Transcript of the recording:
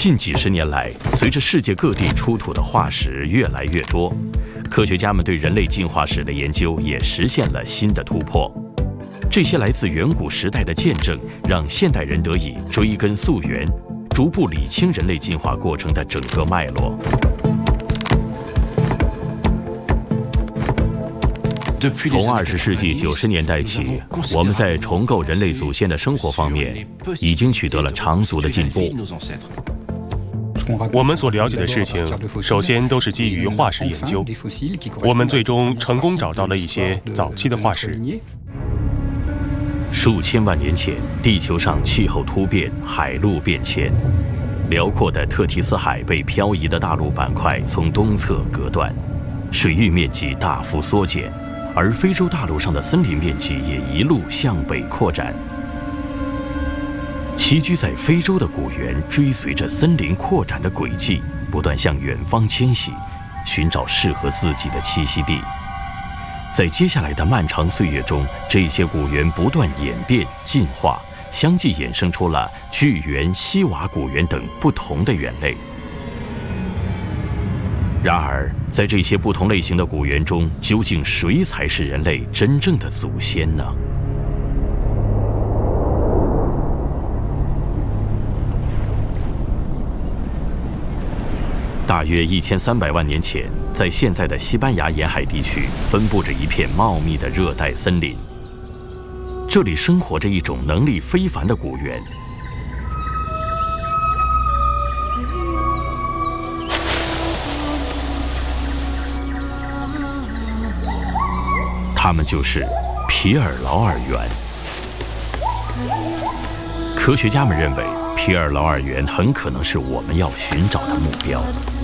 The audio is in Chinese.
近几十年来，随着世界各地出土的化石越来越多，科学家们对人类进化史的研究也实现了新的突破。这些来自远古时代的见证，让现代人得以追根溯源，逐步理清人类进化过程的整个脉络。从20世纪90年代起，我们在重构人类祖先的生活方面已经取得了长足的进步。 我们所了解的事情，首先都是基于化石研究。我们最终成功找到了一些早期的化石。 数千万年前，地球上气候突变，海陆变迁，辽阔的特提斯海被漂移的大陆板块从东侧隔断，水域面积大幅缩减。而非洲大陆上的森林面积也一路向北扩展。栖居在非洲的古猿追随着森林扩展的轨迹，不断向远方迁徙，寻找适合自己的栖息地。在接下来的漫长岁月中，这些古猿不断演变进化，相继衍生出了巨猿、西瓦古猿等不同的猿类。然而，在这些不同类型的古猿中，究竟谁才是人类真正的祖先呢？大约1300万年前，在现在的西班牙沿海地区，分布着一片茂密的热带森林。这里生活着一种能力非凡的古猿。他们就是皮尔劳尔猿。科学家们认为，皮尔劳尔猿很可能是我们要寻找的目标。